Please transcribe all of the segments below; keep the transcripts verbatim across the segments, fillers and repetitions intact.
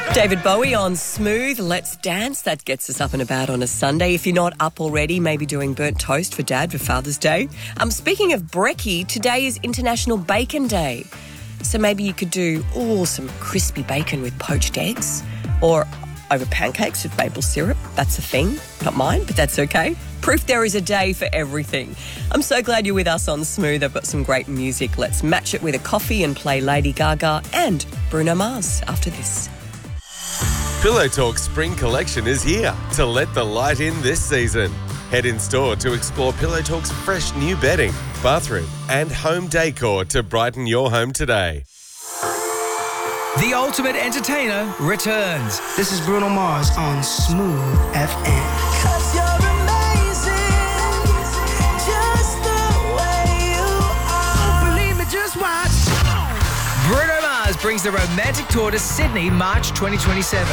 David Bowie on Smooth, Let's Dance. That gets us up and about on a Sunday. If you're not up already, maybe doing burnt toast for Dad for Father's Day. Um, speaking of brekkie, today is International Bacon Day. So maybe you could do, oh, some crispy bacon with poached eggs or over pancakes with maple syrup. That's a thing. Not mine, but that's okay. Proof there is a day for everything. I'm so glad you're with us on Smooth. I've got some great music. Let's match it with a coffee and play Lady Gaga and Bruno Mars after this. Pillow Talk Spring Collection is here to let the light in this season. Head in store to explore Pillow Talk's fresh new bedding, bathroom and home decor to brighten your home today. The Ultimate Entertainer returns. This is Bruno Mars on Smooth F M. Cause you're amazing, just the way you are. Believe me, just watch. Bruno Mars brings the romantic tour to Sydney, March twenty twenty-seven.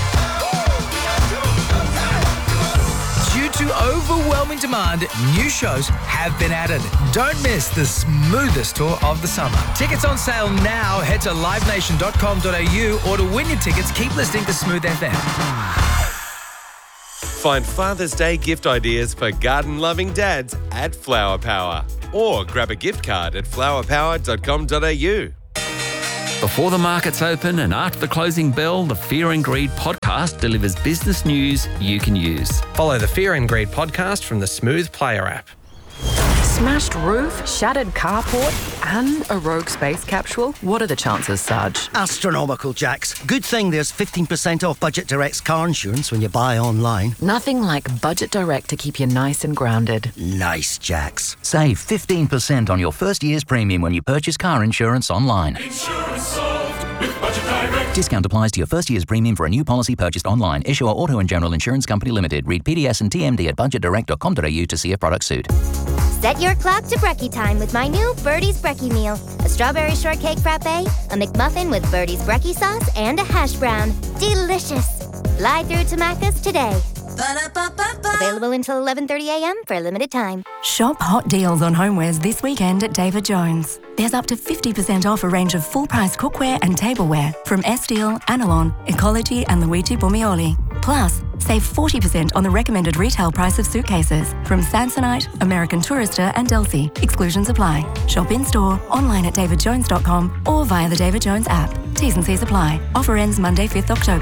Due to overwhelming demand, new shows have been added. Don't miss the smoothest tour of the summer. Tickets on sale now. Head to live nation dot com dot a u or to win your tickets, keep listening to Smooth F M. Find Father's Day gift ideas for garden-loving dads at Flower Power. Or grab a gift card at flower power dot com dot a u. Before the markets open and after the closing bell, the Fear and Greed podcast delivers business news you can use. Follow the Fear and Greed podcast from the Smooth Player app. Smashed roof, shattered carport, and a rogue space capsule? What are the chances, Sarge? Astronomical, Jax. Good thing there's fifteen percent off Budget Direct's car insurance when you buy online. Nothing like Budget Direct to keep you nice and grounded. Nice, Jax. Save fifteen percent on your first year's premium when you purchase car insurance online. Insurance solved with Budget Direct. Discount applies to your first year's premium for a new policy purchased online. Issuer Auto and General Insurance Company Limited. Read P D S and T M D at budget direct dot com dot a u to see if product suit. Set your clock to brekkie time with my new Birdie's Brekkie Meal. A strawberry shortcake frappe, a McMuffin with Birdie's Brekkie sauce, and a hash brown. Delicious. Fly through to Macca's today. Ba-da-ba-ba-ba. Available until eleven thirty a m for a limited time. Shop hot deals on homewares this weekend at David Jones. There's up to fifty percent off a range of full-price cookware and tableware from Estiel, Anilon, Ecology and Luigi Bumioli. Plus, save forty percent on the recommended retail price of suitcases from Samsonite, American Tourister and Delphi. Exclusions apply. Shop in-store, online at david jones dot com or via the David Jones app. T's and C's apply. Offer ends Monday, fifth October.